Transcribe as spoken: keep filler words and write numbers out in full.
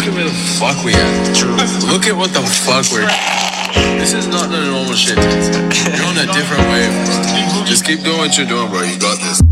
look at where the fuck we at. True. Look at what the fuck we're. This is not the normal shit. You're on a different wave, bro. Just keep doing what you're doing, bro. You got this.